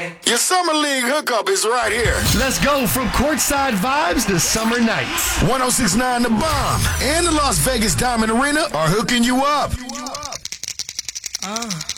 man. Your summer league hookup is right here. Let's go from courtside vibes to summer nights. 1069 The Bomb and the Las Vegas Diamond Arena are hooking you up.